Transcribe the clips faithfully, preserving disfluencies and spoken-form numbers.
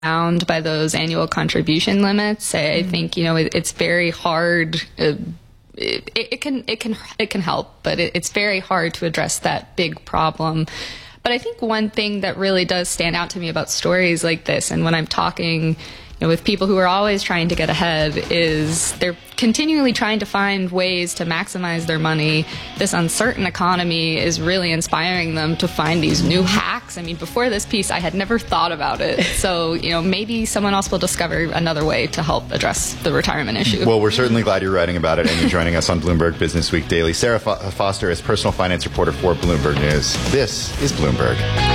bound by those annual contribution limits. I think, you know, it, it's very hard. Uh, it, it can it can it can help, but it, it's very hard to address that big problem. But I think one thing that really does stand out to me about stories like this, and when I'm talking, you know, with people who are always trying to get ahead, is they're continually trying to find ways to maximize their money. This uncertain economy is really inspiring them to find these new hacks. I mean, before this piece, I had never thought about it. So, you know, maybe someone else will discover another way to help address the retirement issue. Well, we're certainly glad you're writing about it and you're joining us on Bloomberg Business Week Daily. Sarah Fo- Foster is personal finance reporter for Bloomberg News. This is Bloomberg.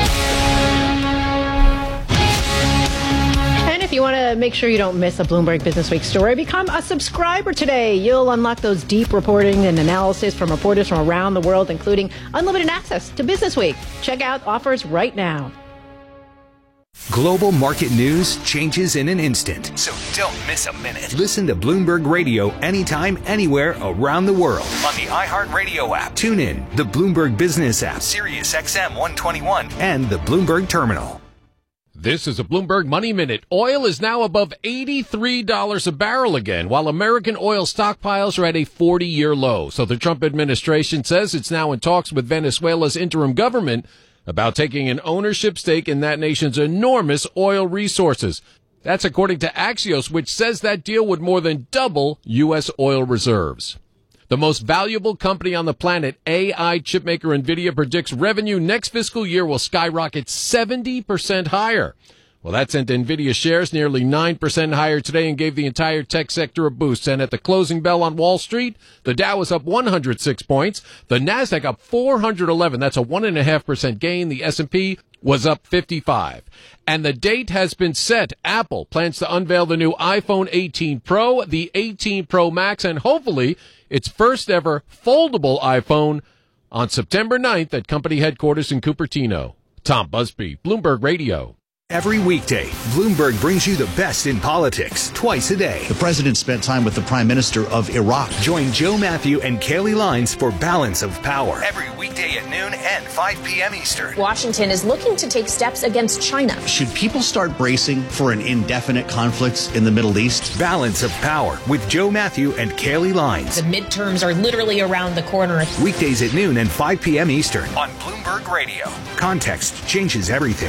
If you want to make sure you don't miss a Bloomberg Business Week story, become a subscriber today. You'll unlock those deep reporting and analysis from reporters from around the world, including unlimited access to Business Week. Check out offers right now. Global market news changes in an instant, so don't miss a minute. Listen to Bloomberg Radio anytime, anywhere around the world on the iHeartRadio app. Tune in, the Bloomberg Business app, Sirius X M one twenty-one, and the Bloomberg Terminal. This is a Bloomberg Money Minute. Oil is now above eighty-three dollars a barrel again, while American oil stockpiles are at a forty-year low. So the Trump administration says it's now in talks with Venezuela's interim government about taking an ownership stake in that nation's enormous oil resources. That's according to Axios, which says that deal would more than double U S oil reserves. The most valuable company on the planet, A I chipmaker NVIDIA, predicts revenue next fiscal year will skyrocket seventy percent higher. Well, that sent NVIDIA shares nearly nine percent higher today and gave the entire tech sector a boost. And at the closing bell on Wall Street, the Dow was up one hundred six points. The Nasdaq up four hundred eleven. That's a one point five percent gain. The S and P was up fifty-five. And the date has been set. Apple plans to unveil the new iPhone eighteen Pro, the eighteen Pro Max, and hopefully its first ever foldable iPhone on September ninth at company headquarters in Cupertino. Tom Busby, Bloomberg Radio. Every weekday, Bloomberg brings you the best in politics twice a day. The president spent time with the prime minister of Iraq. Join Joe Matthew and Kaylee Lines for Balance of Power. Every weekday at noon and five p.m. Eastern. Washington is looking to take steps against China. Should people start bracing for an indefinite conflict in the Middle East? Balance of Power with Joe Matthew and Kaylee Lines. The midterms are literally around the corner. Weekdays at noon and five p.m. Eastern on Bloomberg Radio. Context changes everything.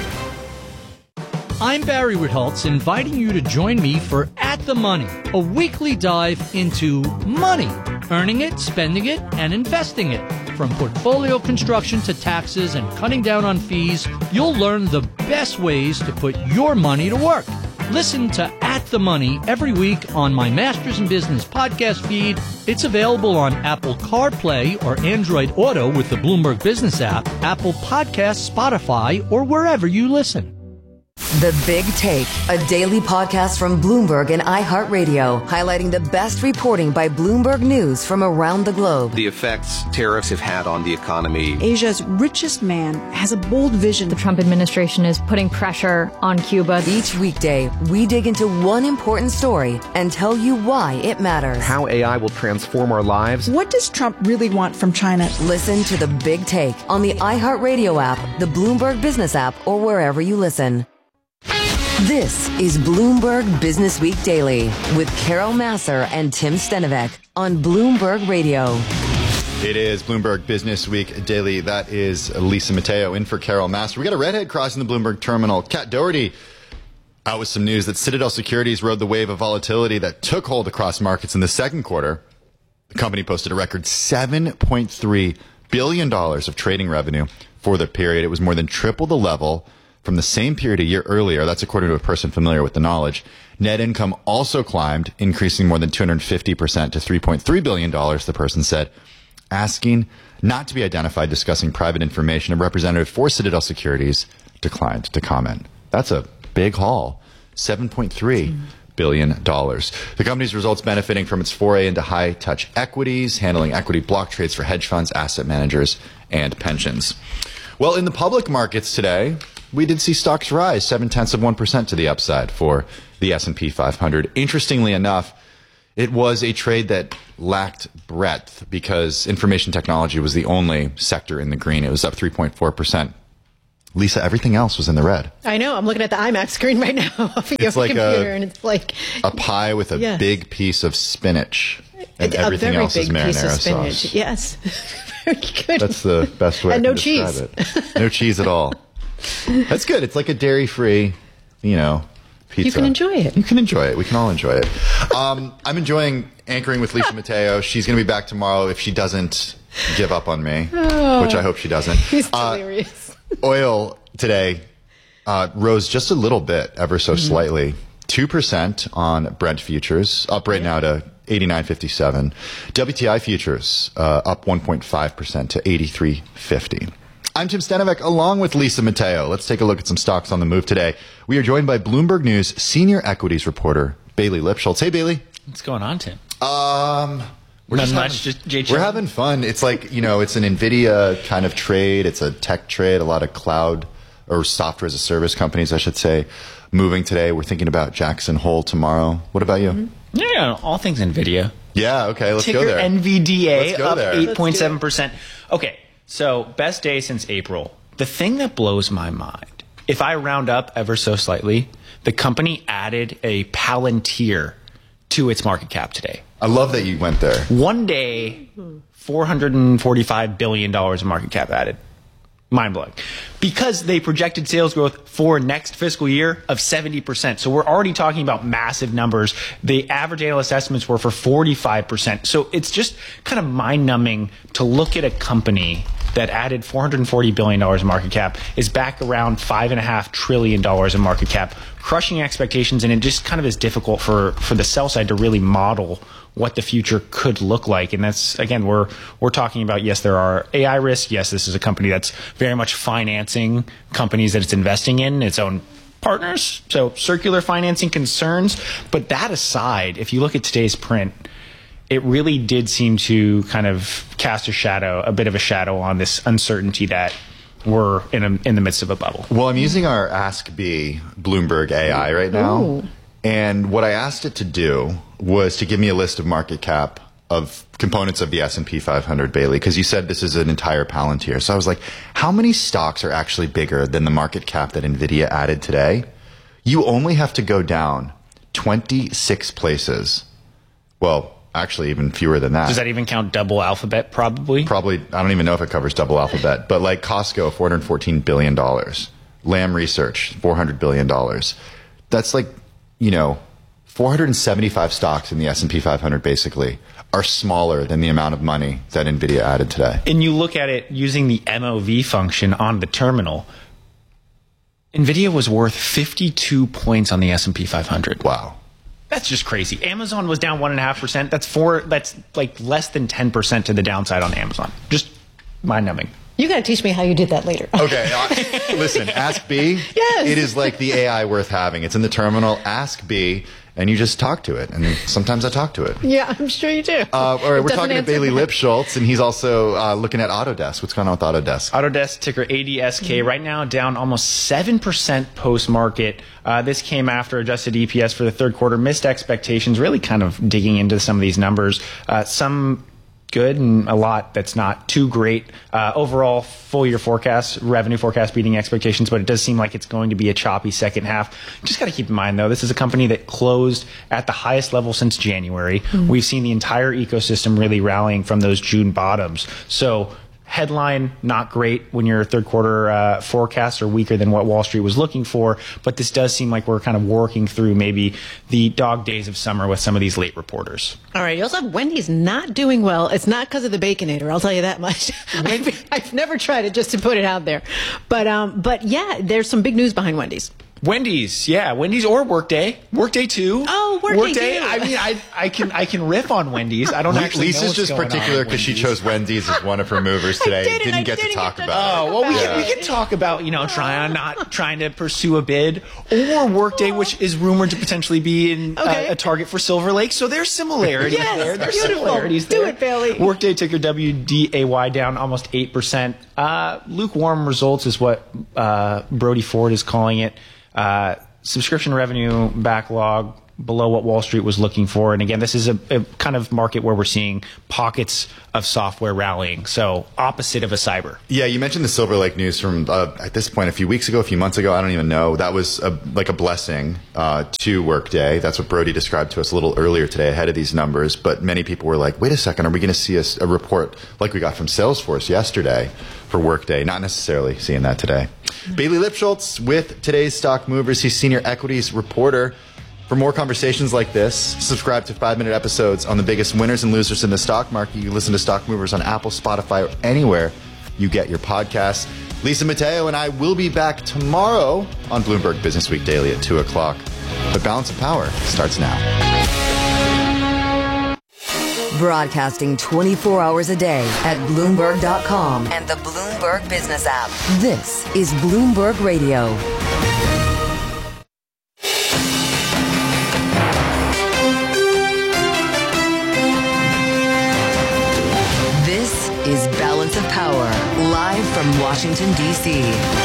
I'm Barry Ritholtz, inviting you to join me for At the Money, a weekly dive into money, earning it, spending it, and investing it. From portfolio construction to taxes and cutting down on fees, you'll learn the best ways to put your money to work. Listen to At the Money every week on my Masters in Business podcast feed. It's available on Apple CarPlay or Android Auto with the Bloomberg Business app, Apple Podcasts, Spotify, or wherever you listen. The Big Take, a daily podcast from Bloomberg and iHeartRadio, highlighting the best reporting by Bloomberg News from around the globe. The effects tariffs have had on the economy. Asia's richest man has a bold vision. The Trump administration is putting pressure on Cuba. Each weekday, we dig into one important story and tell you why it matters. How A I will transform our lives. What does Trump really want from China? Listen to The Big Take on the iHeartRadio app, the Bloomberg Business app, or wherever you listen. This is Bloomberg Business Week Daily with Carol Massar and Tim Stenovec on Bloomberg Radio. It is Bloomberg Business Week Daily. That is Lisa Mateo in for Carol Massar. We got a redhead crossing the Bloomberg terminal. Kat Doherty out with some news that Citadel Securities rode the wave of volatility that took hold across markets in the second quarter. The company posted a record seven point three billion dollars of trading revenue for the period. It was more than triple the level from the same period a year earlier. That's according to a person familiar with the knowledge. Net income also climbed, increasing more than two hundred fifty percent to three point three billion dollars, the person said, asking not to be identified, discussing private information. A representative for Citadel Securities declined to comment. That's a big haul, seven point three billion dollars. The company's results benefiting from its foray into high-touch equities, handling equity block trades for hedge funds, asset managers, and pensions. Well, in the public markets today, we did see stocks rise seven-tenths of one percent to the upside for the S and P five hundred. Interestingly enough, it was a trade that lacked breadth because information technology was the only sector in the green. It was up three point four percent Lisa, everything else was in the red. I know. I'm looking at the IMAX screen right now off of your It's like computer, a- and it's like A pie with a Yes. big piece of spinach, and a everything very else big is piece of marinara spinach. sauce. Yes, very good. That's the best way And I no can cheese. describe it. No cheese at all. That's good. It's like a dairy-free, you know, pizza. You can enjoy it. You can enjoy it. We can all enjoy it. Um, I'm enjoying anchoring with Lisa Mateo. She's going to be back tomorrow if she doesn't give up on me, Oh. which I hope she doesn't. He's Uh, delirious. Oil today uh, rose just a little bit, ever so Mm-hmm. slightly. two percent on Brent futures, up right now to eighty-nine fifty-seven. W T I futures uh, up one point five percent to eighty-three fifty. I'm Tim Stanovic, along with Lisa Mateo. Let's take a look at some stocks on the move today. We are joined by Bloomberg News senior equities reporter Bailey Lipschultz. Hey, Bailey. What's going on, Tim? Um, we're Not just much, having, just Jay we're Chung. having fun. It's like, you know, it's an NVIDIA kind of trade. It's a tech trade. A lot of cloud or software as a service companies, I should say, moving today. We're thinking about Jackson Hole tomorrow. What about you? Mm-hmm. Yeah, all things NVIDIA. Yeah, okay, let's Ticker go there. N V D A Let's go up there. eight point seven percent. Okay, so best day since April. The thing that blows my mind, if I round up ever so slightly, the company added a Palantir to its market cap today. I love that you went there. One day, four hundred forty-five billion dollars in market cap added. Mind blowing. Because they projected sales growth for next fiscal year of seventy percent. So we're already talking about massive numbers. The average analyst estimates were for forty-five percent. So it's just kind of mind numbing to look at a company that added four hundred forty billion dollars in market cap, is back around five and a half trillion dollars in market cap, crushing expectations. And it just kind of is difficult for, for the sell side to really model what the future could look like. And that's, again, we're we're talking about, yes, there are A I risks. Yes, this is a company that's very much financing companies that it's investing in, its own partners. So circular financing concerns. But that aside, if you look at today's print, it really did seem to kind of cast a shadow, a bit of a shadow on this uncertainty that we're in, a, in the midst of a bubble. Well, I'm using our Ask B Bloomberg A I right now. Ooh. And what I asked it to do was to give me a list of market cap of components of the S and P five hundred, Bailey, because you said this is an entire Palantir. So I was like, how many stocks are actually bigger than the market cap that NVIDIA added today? You only have to go down twenty-six places. Well, actually, even fewer than that. Does that even count double alphabet, probably? Probably. I don't even know if it covers double alphabet. But like Costco, four hundred fourteen billion dollars. Lam Research, four hundred billion dollars. That's like, you know, four hundred seventy-five stocks in the S and P five hundred basically are smaller than the amount of money that NVIDIA added today. And you look at it using the M O V function on the terminal, NVIDIA was worth fifty-two points on the S and P five hundred. Wow. That's just crazy. Amazon was down one and a half percent. That's four. That's like less than ten percent to the downside on Amazon. Just mind numbing. You got to teach me how you did that later. Okay, uh, listen, Ask B. Yes. It is like the A I worth having. It's in the terminal, Ask B, and you just talk to it. And sometimes I talk to it. Yeah, I'm sure you do. Uh, all right, It we're doesn't talking to answer Bailey back. Lipschultz, and he's also uh, looking at Autodesk. What's going on with Autodesk? Autodesk, ticker A D S K, right now down almost seven percent post-market. Uh, this came after adjusted E P S for the third quarter missed expectations, really kind of digging into some of these numbers. Uh, some good and a lot that's not too great. Uh, overall, full year forecast, revenue forecast beating expectations, but it does seem like it's going to be a choppy second half. Just got to keep in mind, though, this is a company that closed at the highest level since January. Mm-hmm. We've seen the entire ecosystem really rallying from those June bottoms. So headline, not great when your third quarter uh, forecasts are weaker than what Wall Street was looking for. But this does seem like we're kind of working through maybe the dog days of summer with some of these late reporters. All right. You also have Wendy's not doing well. It's not because of the Baconator. I'll tell you that much. I've, I've never tried it, just to put it out there. But um, but yeah, there's some big news behind Wendy's. Wendy's, yeah, Wendy's or Workday, Workday too. Oh, Workday, Workday. too. I mean, I I can I can riff on Wendy's. I don't Le- actually know Lisa's what's just going particular on because she Wendy's. chose Wendy's as one of her movers today. didn't, didn't I get didn't to talk get to about Oh it. well, we Yeah. can, we can talk about, you know, trying not trying to pursue a bid, or Workday, which is rumored to potentially be in, Okay. uh, a target for Silver Lake. So there's similarities Yes, there. There's beautiful. similarities Do there. it, Bailey. Workday ticker W D A Y down almost eight percent. Uh, lukewarm results is what uh, Brody Ford is calling it. Uh, subscription revenue backlog below what Wall Street was looking for. And again, this is a, a kind of market where we're seeing pockets of software rallying. So opposite of a cyber. Yeah, you mentioned the Silver Lake news from uh, at this point a few weeks ago, a few months ago. I don't even know. That was a, like a blessing uh, to Workday. That's what Brody described to us a little earlier today ahead of these numbers. But many people were like, wait a second, are we going to see a, a report like we got from Salesforce yesterday for Workday? Not necessarily seeing that today. Mm-hmm. Bailey Lipschultz with today's Stock Movers. He's senior equities reporter. For more conversations like this, subscribe to five-minute episodes on the biggest winners and losers in the stock market. You listen to Stock Movers on Apple, Spotify, or anywhere you get your podcasts. Lisa Mateo and I will be back tomorrow on Bloomberg Business Week Daily at two o'clock. But Balance of Power starts now. Broadcasting twenty-four hours a day at Bloomberg dot com and the Bloomberg Business app. This is Bloomberg Radio. Is Balance of Power, live from Washington, D C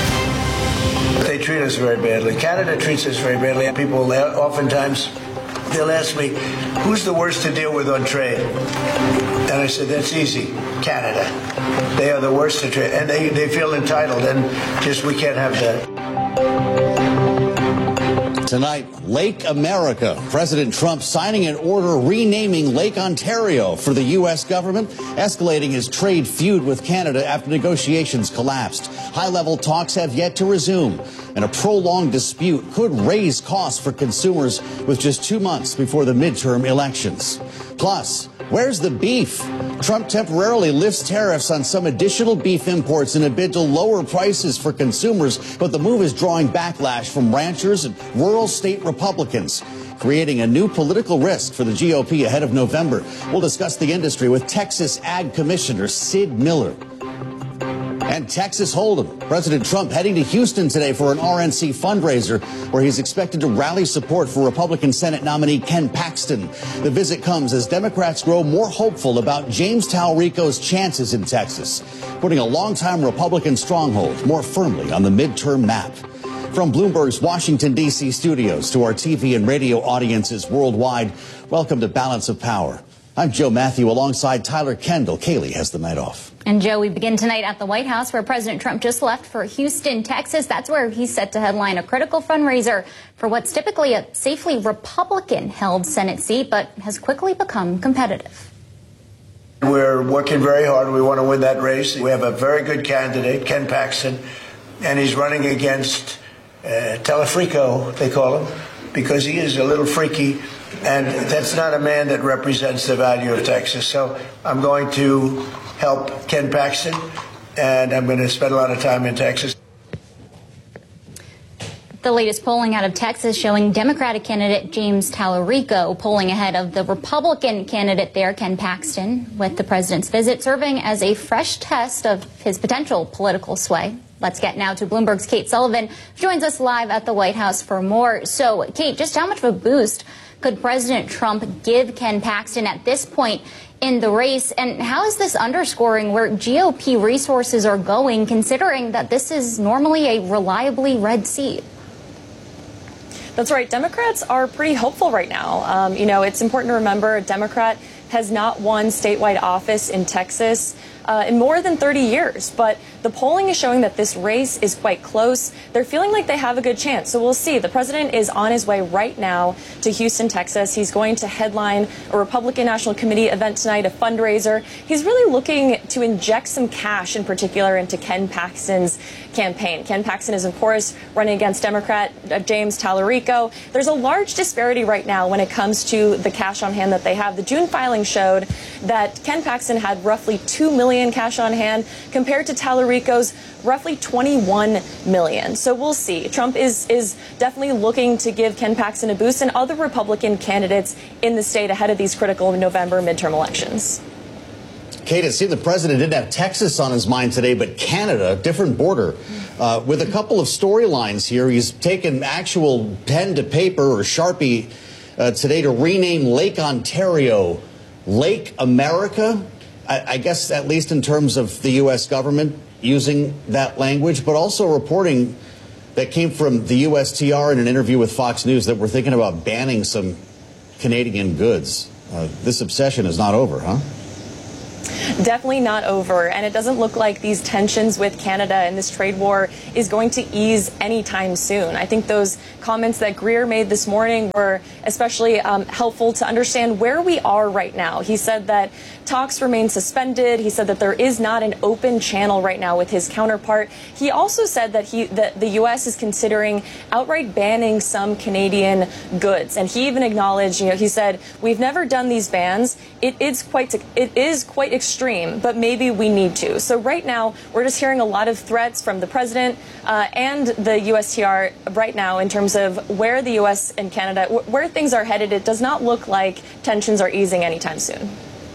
They treat us very badly. Canada treats us very badly. People oftentimes, they'll ask me, who's the worst to deal with on trade? And I said, that's easy, Canada. They are the worst to trade. And they, they feel entitled, and just we can't have that. Tonight, Lake America. President Trump signing an order renaming Lake Ontario for the U S government, escalating his trade feud with Canada after negotiations collapsed. High-level talks have yet to resume, and a prolonged dispute could raise costs for consumers with just two months before the midterm elections. Plus, where's the beef? Trump temporarily lifts tariffs on some additional beef imports in a bid to lower prices for consumers, but the move is drawing backlash from ranchers and rural state Republicans, creating a new political risk for the G O P ahead of November. We'll discuss the industry with Texas Ag Commissioner Sid Miller. And Texas Hold'em. President Trump heading to Houston today for an R N C fundraiser where he's expected to rally support for Republican Senate nominee Ken Paxton. The visit comes as Democrats grow more hopeful about James Talarico's chances in Texas, putting a longtime Republican stronghold more firmly on the midterm map. From Bloomberg's Washington, D C studios to our T V and radio audiences worldwide, welcome to Balance of Power. I'm Joe Matthew alongside Tyler Kendall. Kaylee has the night off. And Joe, we begin tonight at the White House where President Trump just left for Houston, Texas. That's where he's set to headline a critical fundraiser for what's typically a safely Republican-held Senate seat, but has quickly become competitive. We're working very hard. We want to win that race. We have a very good candidate, Ken Paxton, and he's running against uh, Telefrico, they call him, because he is a little freaky. And that's not a man that represents the value of Texas. So I'm going to help Ken Paxton, and I'm going to spend a lot of time in Texas. The latest polling out of Texas showing Democratic candidate James Talarico pulling ahead of the Republican candidate there, Ken Paxton, with the president's visit serving as a fresh test of his potential political sway. Let's get now to Bloomberg's Kate Sullivan, who joins us live at the White House for more. So, Kate, just how much of a boost could President Trump give Ken Paxton at this point in the race? And how is this underscoring where G O P resources are going, considering that this is normally a reliably red seat? That's right. Democrats are pretty hopeful right now. Um, you know, it's important to remember a Democrat has not won statewide office in Texas uh, in more than thirty years. But the polling is showing that this race is quite close. They're feeling like they have a good chance. So we'll see. The president is on his way right now to Houston, Texas. He's going to headline a Republican National Committee event tonight, a fundraiser. He's really looking to inject some cash in particular into Ken Paxton's campaign. Ken Paxton is, of course, running against Democrat uh, James Talarico. There's a large disparity right now when it comes to the cash on hand that they have. The June filing showed that Ken Paxton had roughly two million cash on hand compared to Talarico's roughly twenty-one million. So we'll see. Trump is is definitely looking to give Ken Paxton a boost and other Republican candidates in the state ahead of these critical November midterm elections. Kate, it seemed the president didn't have Texas on his mind today, but Canada, different border. Uh, with a couple of storylines here, he's taken actual pen to paper or Sharpie uh, today to rename Lake Ontario Lake America. I, I guess at least in terms of the U S government using that language, but also reporting that came from the U S T R in an interview with Fox News that we're thinking about banning some Canadian goods. Uh, this obsession is not over, huh? Definitely not over, and it doesn't look like these tensions with Canada and this trade war is going to ease anytime soon. I think those comments that Greer made this morning were especially um, helpful to understand where we are right now. He said that talks remain suspended. He said that there is not an open channel right now with his counterpart. He also said that he that the U S is considering outright banning some Canadian goods, and he even acknowledged, you know, he said, we've never done these bans. It is quite it is quite extreme, but maybe we need to. So right now, we're just hearing a lot of threats from the president uh, and the U S T R right now in terms of where the U S and Canada, where things are headed. It does not look like tensions are easing anytime soon.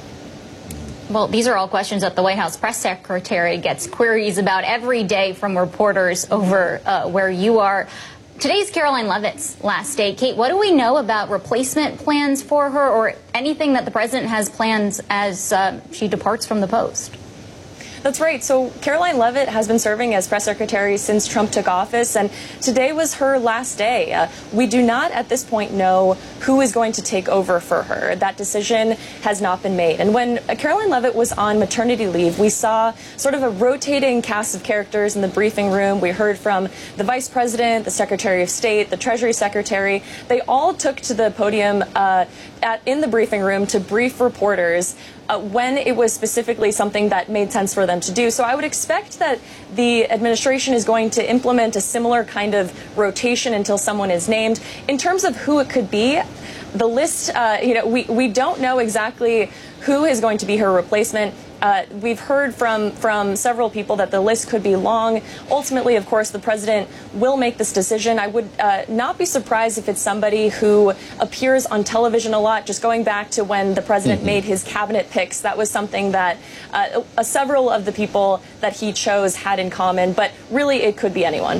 Well, these are all questions that the White House press secretary gets queries about every day from reporters over uh, where you are. Today's Caroline Leavitt's last day. Kate, what do we know about replacement plans for her or anything that the president has plans as uh, she departs from the post? That's right. So Caroline Leavitt has been serving as press secretary since Trump took office, and today was her last day. Uh, we do not at this point know who is going to take over for her. That decision has not been made. And when Caroline Leavitt was on maternity leave, we saw sort of a rotating cast of characters in the briefing room. We heard from the vice president, the secretary of state, the treasury secretary. They all took to the podium uh, at, in the briefing room to brief reporters Uh, when it was specifically something that made sense for them to do. So I would expect that the administration is going to implement a similar kind of rotation until someone is named. In terms of who it could be, the list, uh, you know, we, we don't know exactly who is going to be her replacement. Uh, we've heard from, from several people that the list could be long. Ultimately, of course, the president will make this decision. I would uh, not be surprised if it's somebody who appears on television a lot. Just going back to when the president mm-hmm. made his cabinet picks, that was something that uh, uh, several of the people that he chose had in common. But really, it could be anyone.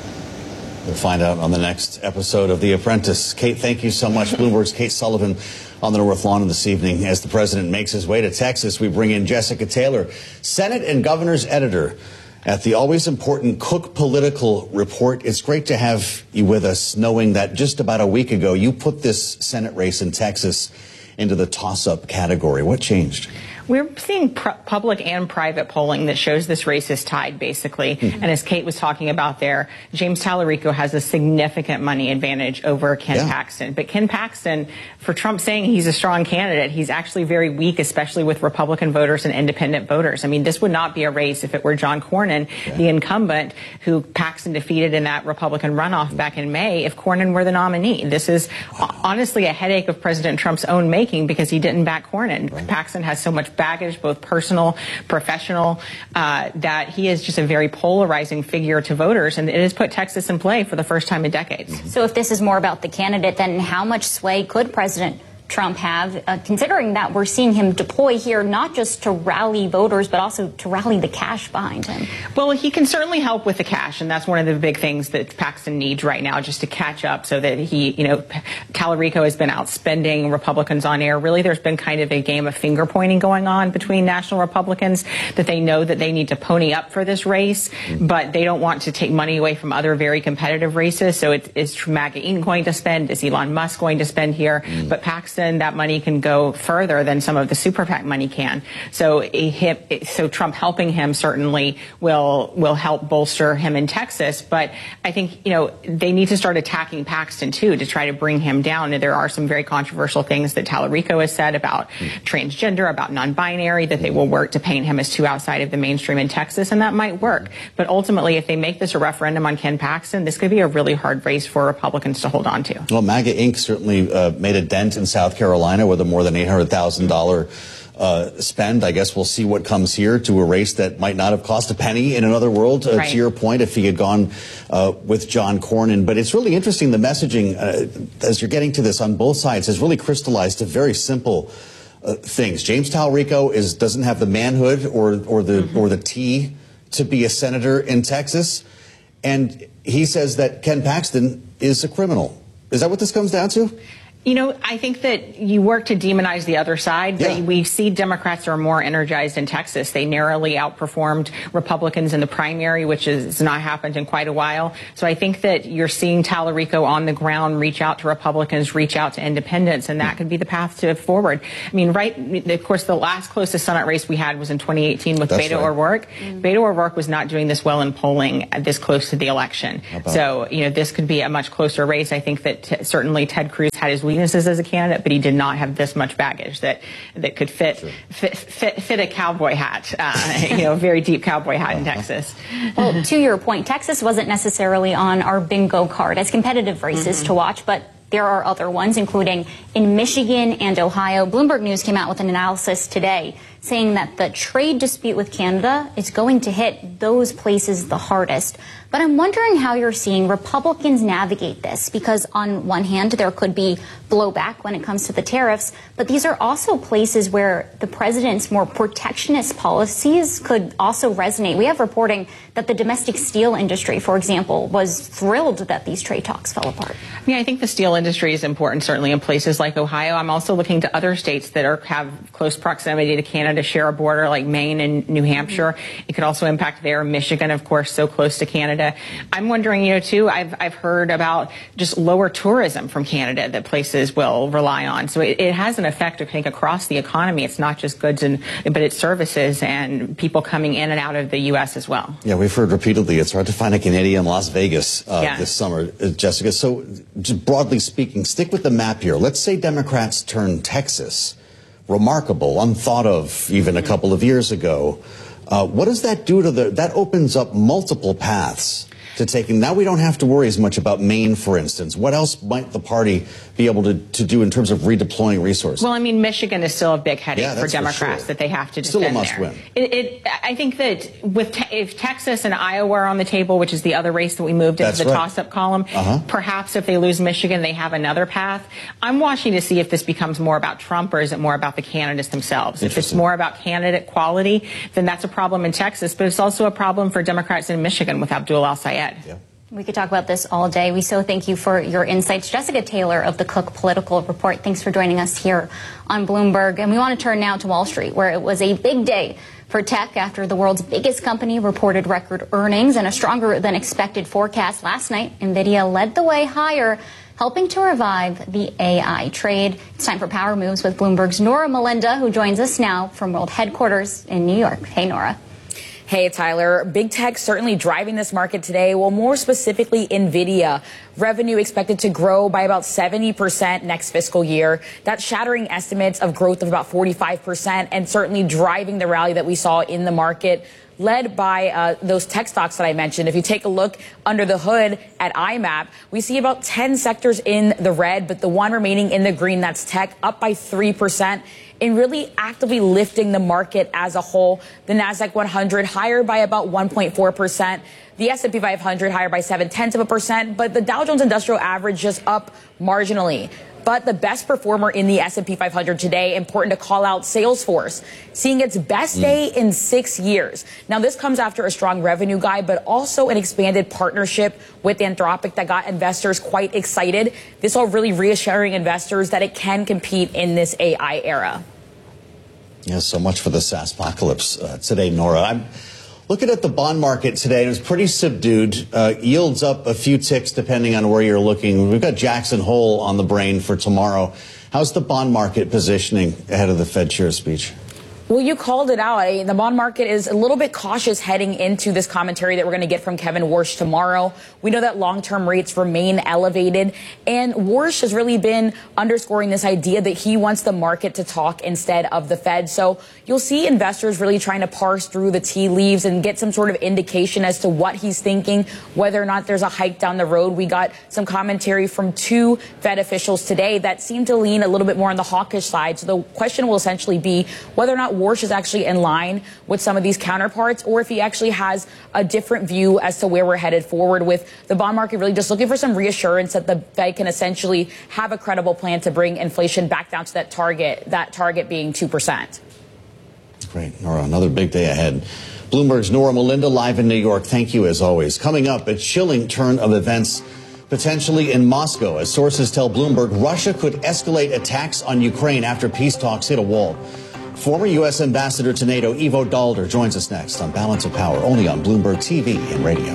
We'll find out on the next episode of The Apprentice. Kate, thank you so much. Bloomberg's Kate Sullivan on the North Lawn this evening. As the president makes his way to Texas, we bring in Jessica Taylor, Senate and Governor's editor at the always important Cook Political Report. It's great to have you with us, knowing that just about a week ago, you put this Senate race in Texas into the toss-up category. What changed? We're seeing pr- public and private polling that shows this race is tied, basically. Mm-hmm. And as Kate was talking about there, James Talarico has a significant money advantage over Ken yeah. Paxton. But Ken Paxton, for Trump saying he's a strong candidate, he's actually very weak, especially with Republican voters and independent voters. I mean, this would not be a race if it were John Cornyn, yeah. the incumbent, who Paxton defeated in that Republican runoff mm-hmm. back in May, if Cornyn were the nominee. This is wow. honestly a headache of President Trump's own making because he didn't back Cornyn. Right. Paxton has so much baggage, both personal, professional, uh, that he is just a very polarizing figure to voters, and it has put Texas in play for the first time in decades. So if this is more about the candidate, then how much sway could President Trump have, uh, considering that we're seeing him deploy here not just to rally voters, but also to rally the cash behind him? Well, he can certainly help with the cash, and that's one of the big things that Paxton needs right now, just to catch up so that he, you know, Talarico has been outspending Republicans on air. Really, there's been kind of a game of finger pointing going on between national Republicans, that they know that they need to pony up for this race, mm-hmm. but they don't want to take money away from other very competitive races. So it, is MAGA Incorporated going to spend? Is Elon Musk going to spend here? Mm-hmm. But Paxton, that money can go further than some of the super PAC money can. So, it, so Trump helping him certainly will will help bolster him in Texas. But I think, you know, they need to start attacking Paxton too to try to bring him down. And there are some very controversial things that Talarico has said about mm-hmm. transgender, about non-binary, that they will work to paint him as too outside of the mainstream in Texas, and that might work. But ultimately, if they make this a referendum on Ken Paxton, this could be a really hard race for Republicans to hold on to. Well, MAGA Incorporated certainly uh, made a dent in South Carolina with a more than eight hundred thousand dollars uh, spend. I guess we'll see what comes here to a race that might not have cost a penny in another world, uh, right. to your point, if he had gone uh, with John Cornyn. But it's really interesting, the messaging, uh, as you're getting to this on both sides, has really crystallized to very simple uh, things. James Talarico is doesn't have the manhood or, or the mm-hmm. or the T to be a senator in Texas. And he says that Ken Paxton is a criminal. Is that what this comes down to? You know, I think that you work to demonize the other side, but Yeah. we see Democrats are more energized in Texas. They narrowly outperformed Republicans in the primary, which has not happened in quite a while. So I think that you're seeing Tallarico on the ground reach out to Republicans, reach out to independents, and that could be the path to forward. I mean, right, of course, the last closest Senate race we had was in twenty eighteen with That's Beto right. O'Rourke. Mm-hmm. Beto O'Rourke was not doing this well in polling this close to the election. So, you know, this could be a much closer race. I think that t- certainly Ted Cruz had his weaknesses as a candidate, but he did not have this much baggage that that could fit sure. fit, fit fit a cowboy hat, uh, you know, a very deep cowboy hat in Texas. Well, to your point, Texas wasn't necessarily on our bingo card as competitive races mm-hmm. to watch, but there are other ones, including in Michigan and Ohio. Bloomberg News came out with an analysis today saying that the trade dispute with Canada is going to hit those places the hardest. But I'm wondering how you're seeing Republicans navigate this, because on one hand, there could be blowback when it comes to the tariffs, but these are also places where the president's more protectionist policies could also resonate. We have reporting that the domestic steel industry, for example, was thrilled that these trade talks fell apart. I mean, I think the steel industry is important, certainly in places like Ohio. I'm also looking to other states that are, have close proximity to Canada, share a border, like Maine and New Hampshire. Mm-hmm. It could also impact there. Michigan, of course, so close to Canada. I'm wondering, you know, too, I've, I've heard about just lower tourism from Canada that places will rely on. So it, it has an effect, I think, across the economy. It's not just goods, and but it's services and people coming in and out of the U S as well. Yeah, we've heard repeatedly it's hard to find a Canadian in Las Vegas uh, yeah. this summer, uh, Jessica. So just broadly speaking, stick with the map here. Let's say Democrats turn Texas remarkable, unthought of even a couple of years ago. Uh, what does that do to the, that opens up multiple paths to taking, now we don't have to worry as much about Maine, for instance. What else might the party be able to, to do in terms of redeploying resources? Well, I mean, Michigan is still a big headache yeah, for Democrats for sure. that they have to defend Still a must there. win. It, it, I think that with te- if Texas and Iowa are on the table, which is the other race that we moved into That's the right. toss-up column, uh-huh. perhaps if they lose Michigan, they have another path. I'm watching to see if this becomes more about Trump or is it more about the candidates themselves. If it's more about candidate quality, then that's a problem in Texas, but it's also a problem for Democrats in Michigan with Abdul al-Sayed. Yeah. We could talk about this all day. We so thank you for your insights. Jessica Taylor of the Cook Political Report, thanks for joining us here on Bloomberg. And we want to turn now to Wall Street, where it was a big day for tech after the world's biggest company reported record earnings and a stronger than expected forecast last night. NVIDIA led the way higher, helping to revive the A I trade. It's time for Power Moves with Bloomberg's Nora Melinda, who joins us now from World Headquarters in New York. Hey, Nora. Hey, Tyler. Big tech certainly driving this market today. Well, more specifically, NVIDIA. Revenue expected to grow by about seventy percent next fiscal year. That's shattering estimates of growth of about forty-five percent and certainly driving the rally that we saw in the market, led by uh, those tech stocks that I mentioned. If you take a look under the hood at I MAP, we see about ten sectors in the red, but the one remaining in the green, that's tech, up by three percent. In really actively lifting the market as a whole. The NASDAQ one hundred higher by about one point four percent. The S and P five hundred higher by seven tenths of a percent, but the Dow Jones Industrial Average just up marginally. But the best performer in the S and P five hundred today, important to call out, Salesforce, seeing its best day in six years. Now, this comes after a strong revenue guide, but also an expanded partnership with Anthropic that got investors quite excited. This all really reassuring investors that it can compete in this A I era. Yeah, so much for the SaaS apocalypse uh, today, Nora. I'm looking at the bond market today, and it's pretty subdued. Uh, yields up a few ticks depending on where you're looking. We've got Jackson Hole on the brain for tomorrow. How's the bond market positioning ahead of the Fed chair speech? Well, you called it out. The bond market is a little bit cautious heading into this commentary that we're going to get from Kevin Warsh tomorrow. We know that long-term rates remain elevated, and Warsh has really been underscoring this idea that he wants the market to talk instead of the Fed. So you'll see investors really trying to parse through the tea leaves and get some sort of indication as to what he's thinking, whether or not there's a hike down the road. We got some commentary from two Fed officials today that seem to lean a little bit more on the hawkish side. So the question will essentially be whether or not Warsh is actually in line with some of these counterparts, or if he actually has a different view as to where we're headed forward, with the bond market really just looking for some reassurance that the Fed can essentially have a credible plan to bring inflation back down to that target, that target being two percent. Great, Nora, another big day ahead. Bloomberg's Nora Melinda live in New York. Thank you as always. Coming up, a chilling turn of events potentially in Moscow. As sources tell Bloomberg, Russia could escalate attacks on Ukraine after peace talks hit a wall. Former U S Ambassador to NATO Ivo Daalder joins us next on Balance of Power, only on Bloomberg T V and radio.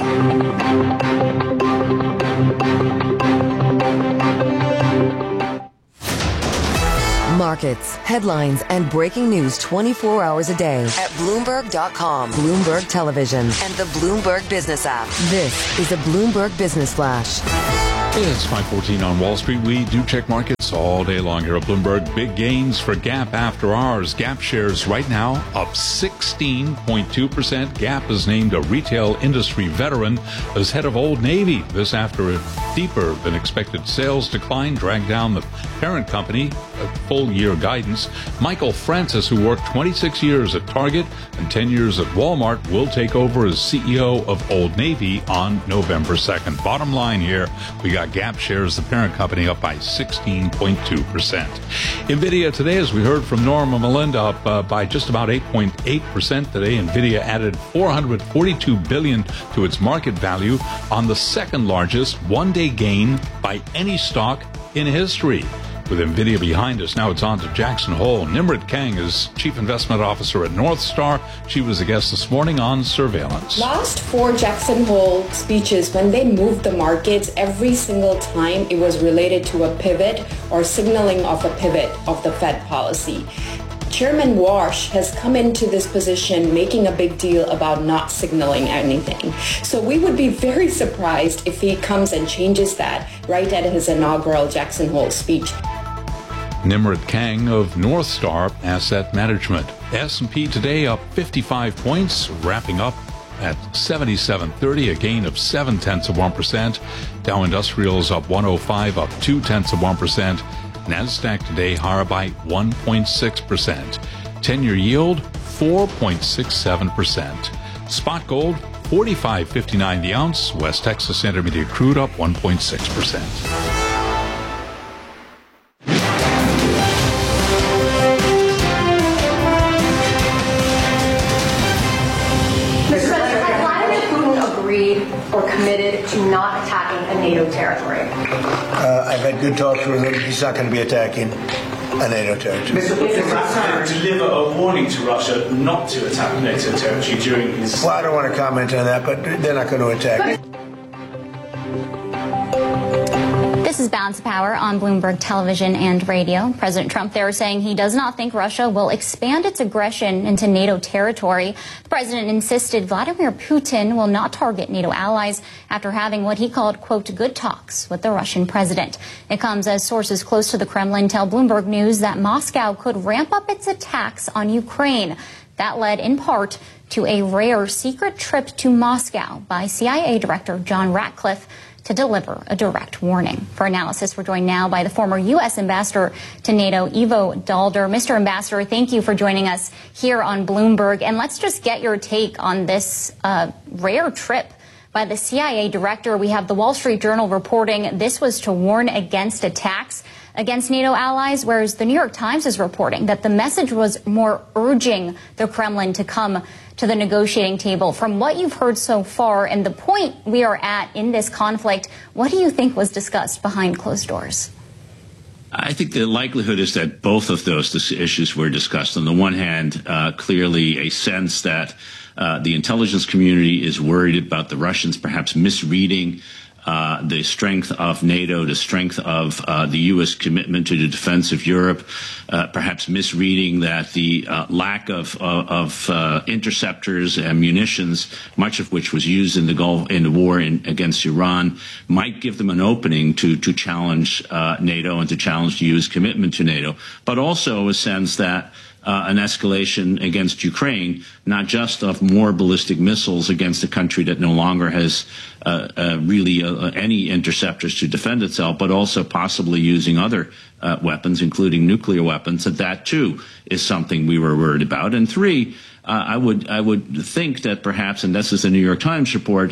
Markets, headlines, and breaking news twenty-four hours a day at Bloomberg dot com, Bloomberg Television, and the Bloomberg Business app. This is a Bloomberg Business Flash. It's five fourteen on Wall Street. We do check markets all day long here at Bloomberg. Big gains for Gap after hours. Gap shares right now up sixteen point two percent. Gap is named a retail industry veteran as head of Old Navy. This after a deeper than expected sales decline dragged down the parent company. A full year guidance. Michael Francis, who worked twenty-six years at Target and ten years at Walmart, will take over as C E O of Old Navy on November second. Bottom line here, we got Gap shares, the parent company, up by sixteen point two percent. NVIDIA today, as we heard from Norma Melinda, up uh, by just about eight point eight percent today. NVIDIA added four hundred forty-two billion dollars to its market value on the second largest one-day gain by any stock in history. With NVIDIA behind us, now it's on to Jackson Hole. Nimrit Kang is Chief Investment Officer at Northstar. She was a guest this morning on Surveillance. Last four Jackson Hole speeches, when they moved the markets, every single time it was related to a pivot or signaling of a pivot of the Fed policy. Chairman Walsh has come into this position making a big deal about not signaling anything. So we would be very surprised if he comes and changes that right at his inaugural Jackson Hole speech. Nimrit Kang of Northstar Asset Management. S and P today up fifty-five points, wrapping up at seventy-seven thirty, a gain of seven tenths of one percent. Dow Industrials up one oh five, up two tenths of one percent. NASDAQ today higher by one point six percent. ten-year yield four point six seven percent. Spot gold forty-five fifty-nine the ounce. West Texas Intermediate crude up one point six percent. Or committed to not attacking a NATO territory? Uh, I've had good talks with him. He's not going to be attacking a NATO territory. Mister President, deliver a warning to Russia not to attack NATO territory during his... Well, I don't want to comment on that, but they're not going to attack. This is Balance of Power on Bloomberg Television and Radio. President Trump there saying he does not think Russia will expand its aggression into NATO territory. The president insisted Vladimir Putin will not target NATO allies after having what he called, quote, good talks with the Russian president. It comes as sources close to the Kremlin tell Bloomberg News that Moscow could ramp up its attacks on Ukraine. That led in part to a rare secret trip to Moscow by C I A Director John Ratcliffe to deliver a direct warning. For analysis, we're joined now by the former U S Ambassador to NATO, Ivo Daalder. Mister Ambassador, thank you for joining us here on Bloomberg. And let's just get your take on this uh, rare trip by the C I A Director. We have the Wall Street Journal reporting this was to warn against attacks against NATO allies, whereas the New York Times is reporting that the message was more urging the Kremlin to come to the negotiating table. From what you've heard so far and the point we are at in this conflict, what do you think was discussed behind closed doors? I think the likelihood is that both of those issues were discussed. On the one hand, uh, clearly a sense that uh, the intelligence community is worried about the Russians perhaps misreading Uh, the strength of NATO, the strength of uh, the U S commitment to the defense of Europe, uh, perhaps misreading that the uh, lack of, of, of uh, interceptors and munitions, much of which was used in the Gulf in the war in, against Iran, might give them an opening to to challenge uh, NATO and to challenge the U S commitment to NATO, but also a sense that Uh, an escalation against Ukraine, not just of more ballistic missiles against a country that no longer has uh, uh, really uh, any interceptors to defend itself, but also possibly using other uh, weapons, including nuclear weapons, that that too is something we were worried about. And three, uh, I would I would think that perhaps, and this is the New York Times report,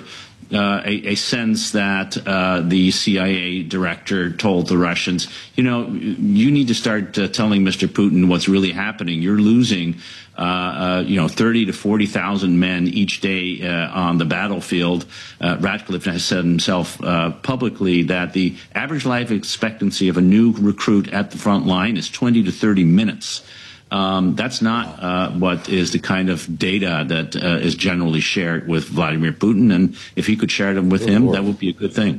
uh, a, a sense that uh, the C I A director told the Russians, you know, you need to start uh, telling Mister Putin what's really happening. You're losing, uh, uh, you know, thirty to forty thousand men each day uh, on the battlefield. Uh, Ratcliffe has said himself uh, publicly that the average life expectancy of a new recruit at the front line is twenty to thirty minutes. Um, that's not uh, what is the kind of data that uh, is generally shared with Vladimir Putin. And if he could share them with good him, Lord. That would be a good thing.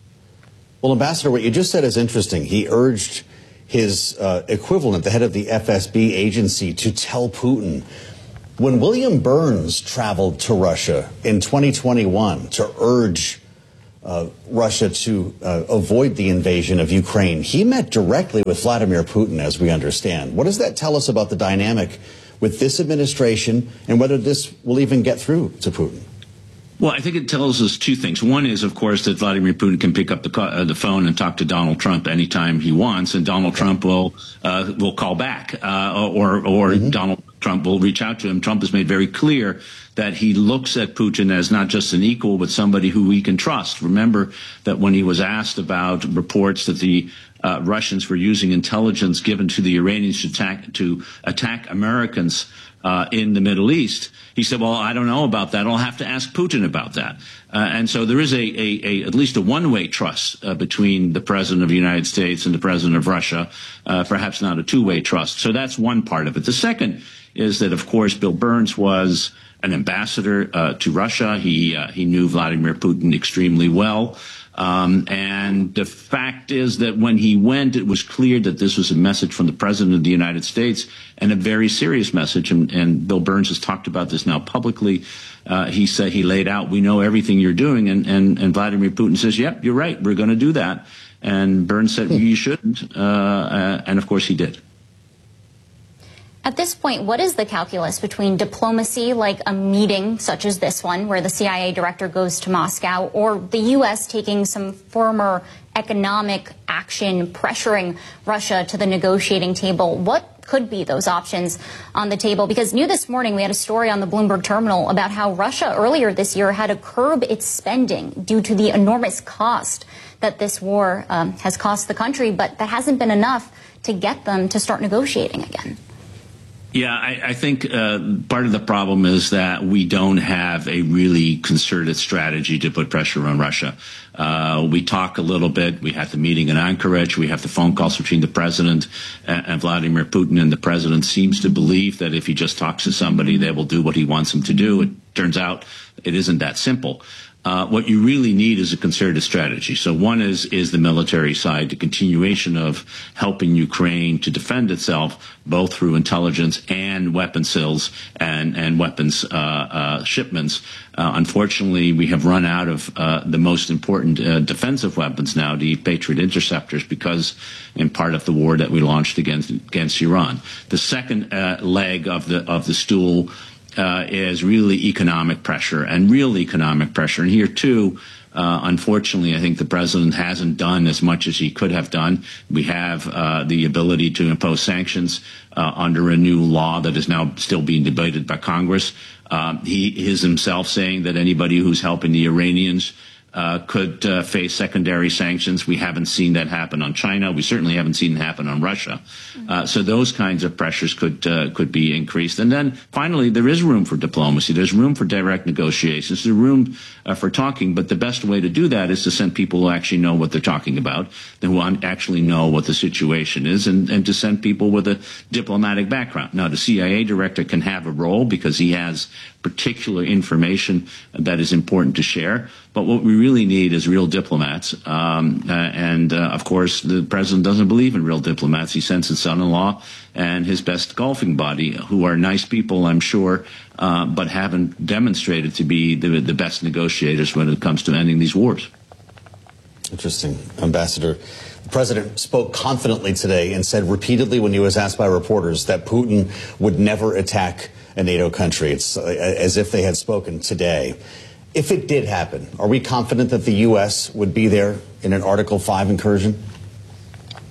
Well, Ambassador, what you just said is interesting. He urged his uh, equivalent, the head of the F S B agency, to tell Putin. When William Burns traveled to Russia in twenty twenty-one to urge Uh, Russia to uh, avoid the invasion of Ukraine, he met directly with Vladimir Putin, as we understand. What does that tell us about the dynamic with this administration and whether this will even get through to Putin? Well, I think it tells us two things. One is, of course, that Vladimir Putin can pick up the, uh, the phone and talk to Donald Trump anytime he wants, and Donald Trump will uh, will call back, uh, or or mm-hmm. Donald Trump will reach out to him. Trump has made very clear that he looks at Putin as not just an equal, but somebody who he can trust. Remember that when he was asked about reports that the uh, Russians were using intelligence given to the Iranians to attack, to attack Americans uh, in the Middle East, he said, well, I don't know about that. I'll have to ask Putin about that. Uh, and so there is a, a, a at least a one-way trust uh, between the president of the United States and the president of Russia, uh, perhaps not a two-way trust. So that's one part of it. The second is that, of course, Bill Burns was an ambassador uh, to Russia. He uh, he knew Vladimir Putin extremely well. Um, and the fact is that when he went, it was clear that this was a message from the president of the United States, and a very serious message. And, and Bill Burns has talked about this now publicly. Uh, he said, he laid out, we know everything you're doing. And, and, and Vladimir Putin says, yep, you're right. We're going to do that. And Burns said, you shouldn't. Uh, uh, and of course he did. At this point, what is the calculus between diplomacy, like a meeting such as this one, where the C I A director goes to Moscow, or the U S taking some firmer economic action, pressuring Russia to the negotiating table? What could be those options on the table? Because new this morning, we had a story on the Bloomberg terminal about how Russia earlier this year had to curb its spending due to the enormous cost that this war um, has cost the country, but that hasn't been enough to get them to start negotiating again. Yeah, I, I think uh, part of the problem is that we don't have a really concerted strategy to put pressure on Russia. Uh, we talk a little bit. We had the meeting in Anchorage. We have the phone calls between the president and, and Vladimir Putin. And the president seems to believe that if he just talks to somebody, they will do what he wants them to do. It turns out it isn't that simple. Uh, what you really need is a concerted strategy. So one is is the military side, the continuation of helping Ukraine to defend itself, both through intelligence and weapon sales and, and weapons uh, uh, shipments. Uh, unfortunately, we have run out of uh, the most important uh, defensive weapons now, the Patriot interceptors, because in part of the war that we launched against against Iran. The second uh, leg of the of the stool Uh, is really economic pressure and real economic pressure. And here, too, uh, unfortunately, I think the president hasn't done as much as he could have done. We have uh, the ability to impose sanctions uh, under a new law that is now still being debated by Congress. Um, he is himself saying that anybody who's helping the Iranians Uh, could uh, face secondary sanctions. We haven't seen that happen on China. We certainly haven't seen it happen on Russia. Uh, so those kinds of pressures could uh, could be increased. And then finally, there is room for diplomacy. There's room for direct negotiations. There's room uh, for talking. But the best way to do that is to send people who actually know what they're talking about, who actually know what the situation is, and, and to send people with a diplomatic background. Now, the C I A director can have a role because he has particular information that is important to share. But what we really need is real diplomats. Um, uh, and, uh, of course, the president doesn't believe in real diplomats. He sends his son-in-law and his best golfing buddy, who are nice people, I'm sure, uh, but haven't demonstrated to be the, the best negotiators when it comes to ending these wars. Interesting. Ambassador, the president spoke confidently today and said repeatedly when he was asked by reporters that Putin would never attack a NATO country. It's as if they had spoken today. If it did happen, are we confident that the U S would be there in an Article five incursion?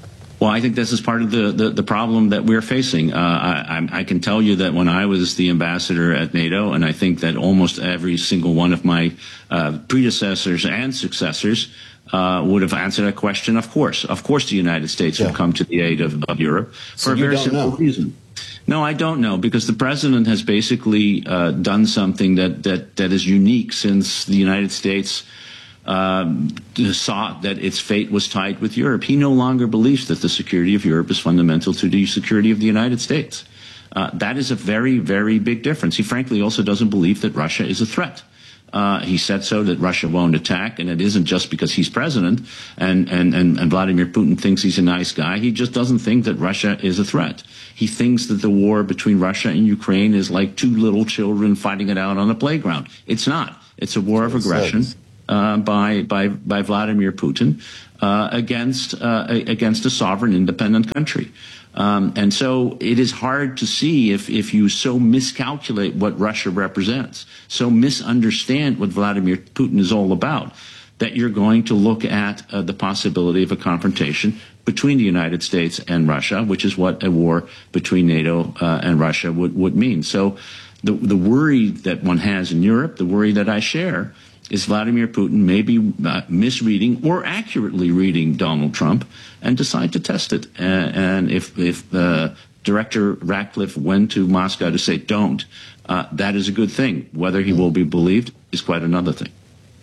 Well, I think this is part of the, the, the problem that we're facing. Uh, I, I can tell you that when I was the ambassador at NATO, and I think that almost every single one of my uh, predecessors and successors uh, would have answered that question, of course. Of course the United States yeah. would come to the aid of, of Europe so for a very simple know. reason. No, I don't know, because the president has basically uh, done something that, that, that is unique since the United States Um, saw that its fate was tied with Europe. He no longer believes that the security of Europe is fundamental to the security of the United States. Uh, that is a very, very big difference. He frankly also doesn't believe that Russia is a threat. Uh, he said so that Russia won't attack, and it isn't just because he's president and, and, and, and Vladimir Putin thinks he's a nice guy. He just doesn't think that Russia is a threat. He thinks that the war between Russia and Ukraine is like two little children fighting it out on a playground. It's not. It's a war of aggression. Uh, by by by Vladimir Putin uh, against uh, against a sovereign, independent country, um, and so it is hard to see if if you so miscalculate what Russia represents, so misunderstand what Vladimir Putin is all about, that you're going to look at uh, the possibility of a confrontation between the United States and Russia, which is what a war between NATO uh, and Russia would would mean. So, the the worry that one has in Europe, the worry that I share, is Vladimir Putin may be uh, misreading or accurately reading Donald Trump and decide to test it. Uh, and if, if uh, Director Ratcliffe went to Moscow to say don't, uh, that is a good thing. Whether he will be believed is quite another thing.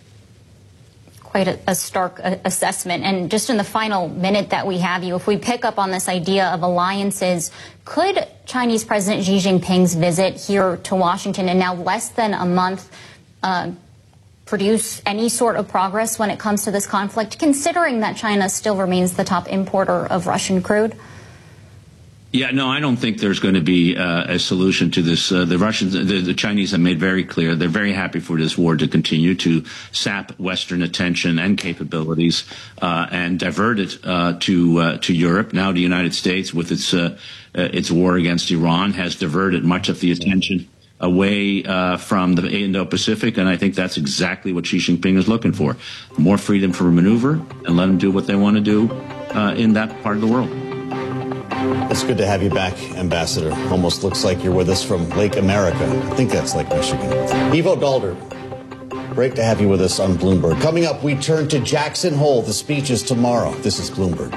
Quite a, a stark uh, assessment. And just in the final minute that we have you, if we pick up on this idea of alliances, could Chinese President Xi Jinping's visit here to Washington in now less than a month uh, produce any sort of progress when it comes to this conflict, considering that China still remains the top importer of Russian crude? Yeah, no, I don't think there's going to be uh, a solution to this. Uh, the Russians, the, the Chinese have made very clear they're very happy for this war to continue to sap Western attention and capabilities uh, and divert it uh, to uh, to Europe. Now, the United States, with its uh, uh, its war against Iran, has diverted much of the attention away uh, from the Indo-Pacific, and I think that's exactly what Xi Jinping is looking for. More freedom for maneuver, and let them do what they want to do uh, in that part of the world. It's good to have you back, Ambassador. Almost looks like you're with us from Lake America. I think that's Lake Michigan. Ivo Daalder, great to have you with us on Bloomberg. Coming up, we turn to Jackson Hole. The speech is tomorrow. This is Bloomberg.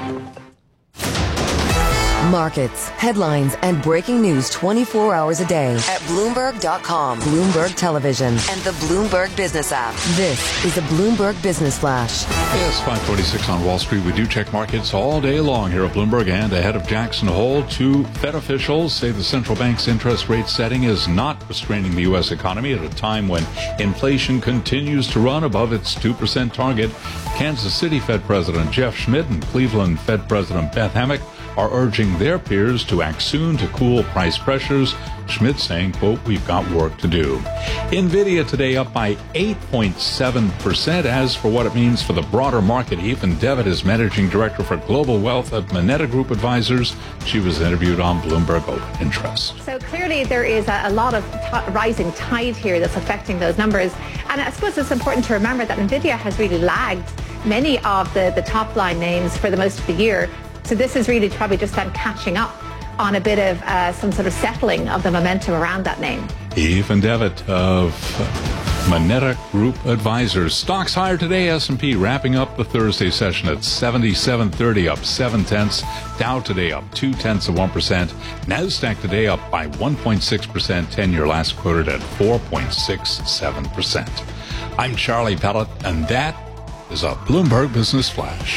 Markets, headlines, and breaking news twenty-four hours a day at Bloomberg dot com, Bloomberg Television, and the Bloomberg Business app. This is a Bloomberg Business Flash. It's five forty-six on Wall Street. We do check markets all day long here at Bloomberg, and ahead of Jackson Hole, two Fed officials say the central bank's interest rate setting is not restraining the U S economy at a time when inflation continues to run above its two percent target. Kansas City Fed President Jeff Schmidt and Cleveland Fed President Beth Hammack are urging their peers to act soon to cool price pressures. Schmidt saying, quote, "We've got work to do." NVIDIA today up by eight point seven percent. As for what it means for the broader market, Ethan Devitt is Managing Director for Global Wealth at Moneta Group Advisors. She was interviewed on Bloomberg Open Interest. So clearly there is a, a lot of t- rising tide here that's affecting those numbers. And I suppose it's important to remember that NVIDIA has really lagged many of the, the top line names for the most of the year. So this is really probably just them catching up on a bit of uh, some sort of settling of the momentum around that name. Ethan Devitt of Moneta Group Advisors. Stocks higher today. S and P wrapping up the Thursday session at seventy-seven thirty, up seven tenths. Dow today up two tenths of one percent. Nasdaq today up by one point six percent. ten-year last quoted at four point six seven percent. I'm Charlie Pellet, and that is a Bloomberg Business Flash.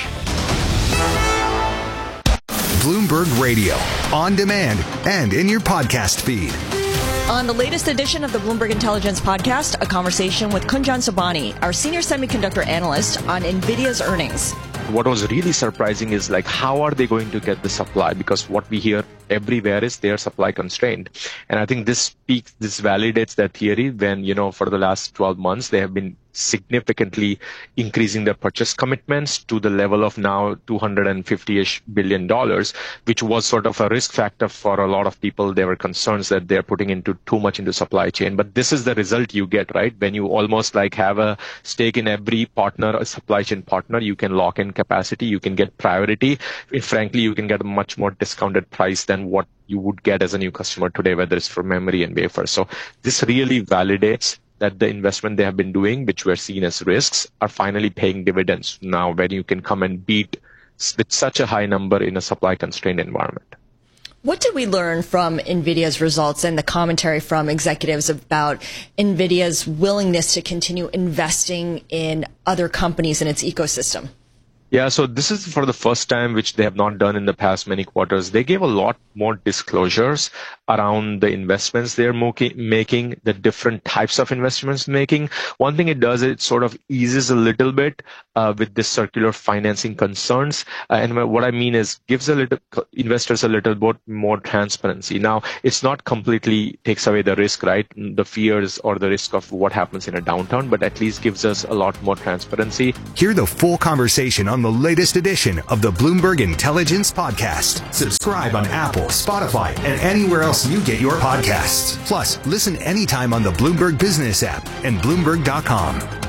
Bloomberg Radio, on demand and in your podcast feed. On the latest edition of the Bloomberg Intelligence Podcast, a conversation with Kunjan Sobhani, our senior semiconductor analyst, on NVIDIA's earnings. What was really surprising is like, how are they going to get the supply? Because what we hear everywhere is they are supply constrained. And I think this speaks, this validates that theory when, you know, for the last twelve months, they have been significantly increasing their purchase commitments to the level of now two hundred fifty-ish billion dollars, which was sort of a risk factor for a lot of people. There were concerns that they're putting into too much into supply chain. But this is the result you get, right? When you almost like have a stake in every partner, a supply chain partner, you can lock in capacity, you can get priority. And frankly, you can get a much more discounted price than what you would get as a new customer today, whether it's for memory and wafers. So this really validates that the investment they have been doing, which were seen as risks, are finally paying dividends now when you can come and beat with such a high number in a supply constrained environment. What did we learn from NVIDIA's results and the commentary from executives about NVIDIA's willingness to continue investing in other companies in its ecosystem? Yeah, so this is for the first time, which they have not done in the past many quarters. They gave a lot more disclosures around the investments they're making, the different types of investments making. One thing it does, it sort of eases a little bit uh, with this circular financing concerns. Uh, and what I mean is gives a little investors a little bit more transparency. Now, it's not completely takes away the risk, right? The fears or the risk of what happens in a downturn, but at least gives us a lot more transparency. Hear the full conversation on the latest edition of the Bloomberg Intelligence Podcast. Subscribe on Apple, Spotify, and anywhere else you get your podcasts. Plus, listen anytime on the Bloomberg Business app and Bloomberg dot com.